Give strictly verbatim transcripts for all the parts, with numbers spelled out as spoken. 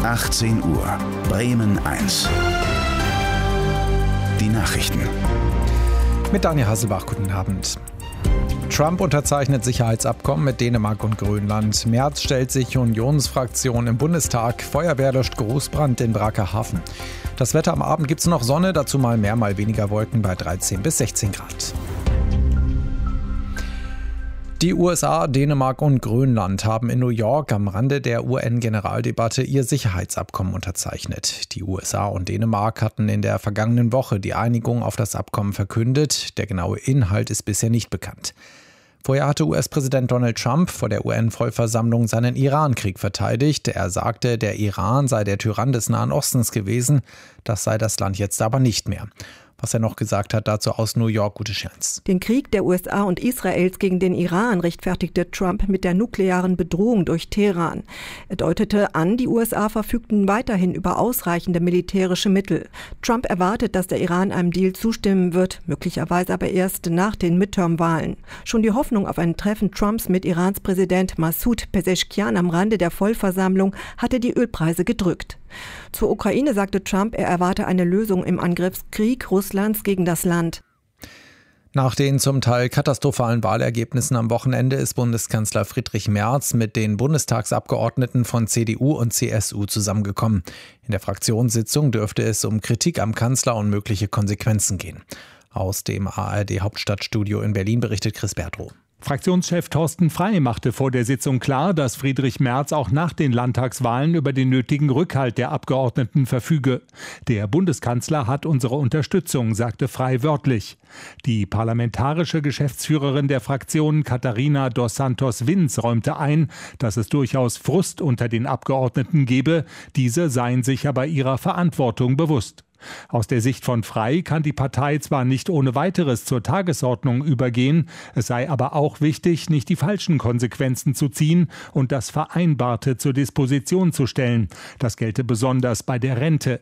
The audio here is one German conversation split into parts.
achtzehn Uhr, Bremen eins. Die Nachrichten. Mit Daniel Hasselbach, guten Abend. Trump unterzeichnet Sicherheitsabkommen mit Dänemark und Grönland. Merz stellt sich Unionsfraktion im Bundestag. Feuerwehr löscht Großbrand in Bremerhaven. Das Wetter am Abend gibt's noch Sonne, dazu mal mehr, mal weniger Wolken bei dreizehn bis sechzehn Grad. Die U S A, Dänemark und Grönland haben in New York am Rande der U N-Generaldebatte ihr Sicherheitsabkommen unterzeichnet. Die U S A und Dänemark hatten in der vergangenen Woche die Einigung auf das Abkommen verkündet. Der genaue Inhalt ist bisher nicht bekannt. Vorher hatte U S-Präsident Donald Trump vor der U N-Vollversammlung seinen Irankrieg verteidigt. Er sagte, der Iran sei der Tyrann des Nahen Ostens gewesen. Das sei das Land jetzt aber nicht mehr. Was er noch gesagt hat, dazu aus New York, Ute Scherns. Den Krieg der U S A und Israels gegen den Iran rechtfertigte Trump mit der nuklearen Bedrohung durch Teheran. Er deutete an, die U S A verfügten weiterhin über ausreichende militärische Mittel. Trump erwartet, dass der Iran einem Deal zustimmen wird, möglicherweise aber erst nach den Midterm-Wahlen. Schon die Hoffnung auf ein Treffen Trumps mit Irans Präsident Massoud Pezeshkian am Rande der Vollversammlung hatte die Ölpreise gedrückt. Zur Ukraine sagte Trump, er erwarte eine Lösung im Angriffskrieg Russlands gegen das Land. Nach den zum Teil katastrophalen Wahlergebnissen am Wochenende ist Bundeskanzler Friedrich Merz mit den Bundestagsabgeordneten von C D U und C S U zusammengekommen. In der Fraktionssitzung dürfte es um Kritik am Kanzler und mögliche Konsequenzen gehen. Aus dem A R D-Hauptstadtstudio in Berlin berichtet Chris Bertrow. Fraktionschef Thorsten Frey machte vor der Sitzung klar, dass Friedrich Merz auch nach den Landtagswahlen über den nötigen Rückhalt der Abgeordneten verfüge. Der Bundeskanzler hat unsere Unterstützung, sagte Frey wörtlich. Die parlamentarische Geschäftsführerin der Fraktion Katharina dos Santos Vins räumte ein, dass es durchaus Frust unter den Abgeordneten gebe. Diese seien sich aber ihrer Verantwortung bewusst. Aus der Sicht von Frey kann die Partei zwar nicht ohne weiteres zur Tagesordnung übergehen, es sei aber auch wichtig, nicht die falschen Konsequenzen zu ziehen und das Vereinbarte zur Disposition zu stellen. Das gelte besonders bei der Rente.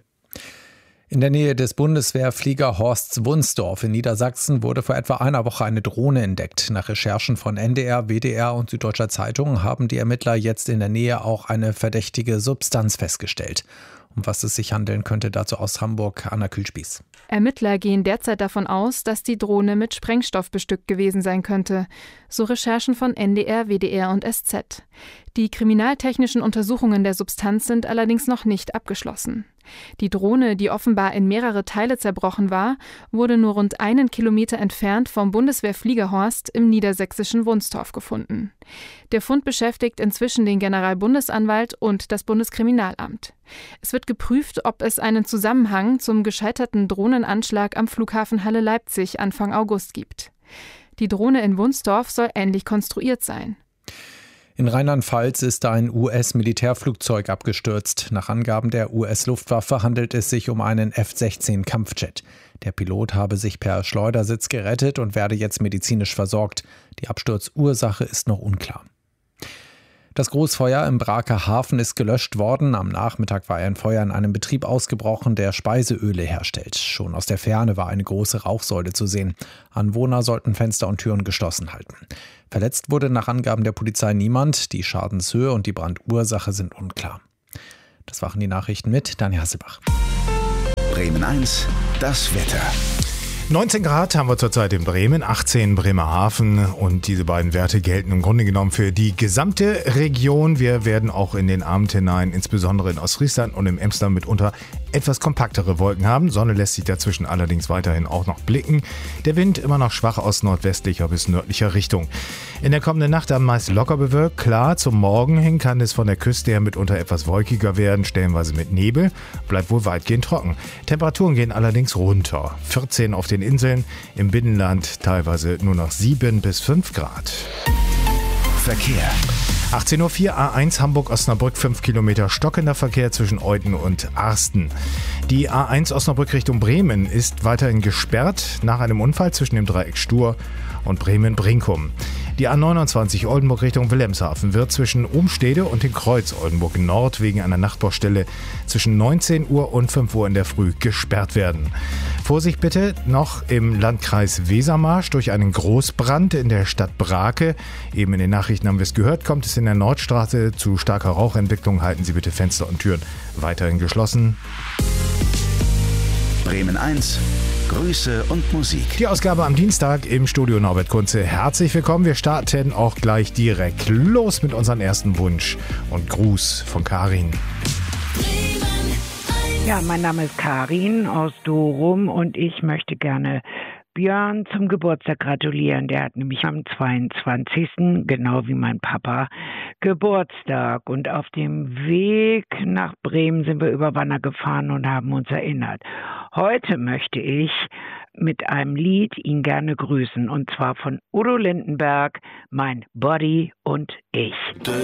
In der Nähe des Bundeswehrfliegerhorsts Wunsdorf in Niedersachsen wurde vor etwa einer Woche eine Drohne entdeckt. Nach Recherchen von N D R, W D R und Süddeutscher Zeitung haben die Ermittler jetzt in der Nähe auch eine verdächtige Substanz festgestellt. Um was es sich handeln könnte, dazu aus Hamburg, Anna Kühlspieß. Ermittler gehen derzeit davon aus, dass die Drohne mit Sprengstoff bestückt gewesen sein könnte. So Recherchen von N D R, W D R und S Z. Die kriminaltechnischen Untersuchungen der Substanz sind allerdings noch nicht abgeschlossen. Die Drohne, die offenbar in mehrere Teile zerbrochen war, wurde nur rund einen Kilometer entfernt vom Bundeswehrfliegerhorst im niedersächsischen Wunstorf gefunden. Der Fund beschäftigt inzwischen den Generalbundesanwalt und das Bundeskriminalamt. Es wird geprüft, ob es einen Zusammenhang zum gescheiterten Drohnenanschlag am Flughafen Halle-Leipzig Anfang August gibt. Die Drohne in Wunstorf soll ähnlich konstruiert sein. In Rheinland-Pfalz ist ein U S-Militärflugzeug abgestürzt. Nach Angaben der U S-Luftwaffe handelt es sich um einen F sechzehn Kampfjet. Der Pilot habe sich per Schleudersitz gerettet und werde jetzt medizinisch versorgt. Die Absturzursache ist noch unklar. Das Großfeuer im Bremerhaven ist gelöscht worden. Am Nachmittag war ein Feuer in einem Betrieb ausgebrochen, der Speiseöle herstellt. Schon aus der Ferne war eine große Rauchsäule zu sehen. Anwohner sollten Fenster und Türen geschlossen halten. Verletzt wurde nach Angaben der Polizei niemand. Die Schadenshöhe und die Brandursache sind unklar. Das waren die Nachrichten mit Daniel Hasselbach. Bremen eins, das Wetter. neunzehn Grad haben wir zurzeit in Bremen, achtzehn in Bremerhaven und diese beiden Werte gelten im Grunde genommen für die gesamte Region. Wir werden auch in den Abend hinein, insbesondere in Ostfriesland und im Emsland mitunter etwas kompaktere Wolken haben. Sonne lässt sich dazwischen allerdings weiterhin auch noch blicken. Der Wind immer noch schwach aus nordwestlicher bis nördlicher Richtung. In der kommenden Nacht dann meist locker bewölkt. Klar, zum Morgen hin kann es von der Küste her mitunter etwas wolkiger werden, stellenweise mit Nebel. Bleibt wohl weitgehend trocken. Temperaturen gehen allerdings runter. vierzehn auf den Inseln, im Binnenland teilweise nur noch sieben bis fünf Grad. Verkehr. achtzehn Uhr vier, A eins Hamburg-Osnabrück, fünf Kilometer stockender Verkehr zwischen Euthen und Arsten. Die A eins Osnabrück Richtung Bremen ist weiterhin gesperrt nach einem Unfall zwischen dem Dreieck Stur und Bremen-Brinkum. Die A neunundzwanzig Oldenburg Richtung Wilhelmshaven wird zwischen Umstede und dem Kreuz Oldenburg Nord wegen einer Nachtbaustelle zwischen neunzehn Uhr und fünf Uhr in der Früh gesperrt werden. Vorsicht bitte noch im Landkreis Wesermarsch durch einen Großbrand in der Stadt Brake. Eben in den Nachrichten haben wir es gehört, kommt es in der Nordstraße zu starker Rauchentwicklung. Halten Sie bitte Fenster und Türen weiterhin geschlossen. Bremen eins, Grüße und Musik. Die Ausgabe am Dienstag im Studio Norbert Kunze. Herzlich willkommen. Wir starten auch gleich direkt los mit unserem ersten Wunsch und Gruß von Karin. Ja, mein Name ist Karin aus Dorum und ich möchte gerne Björn zum Geburtstag gratulieren. Der hat nämlich am zweiundzwanzigsten genau wie mein Papa, Geburtstag. Und auf dem Weg nach Bremen sind wir über Wanner gefahren und haben uns erinnert. Heute möchte ich mit einem Lied ihn gerne grüßen. Und zwar von Udo Lindenberg, Mein Body und ich.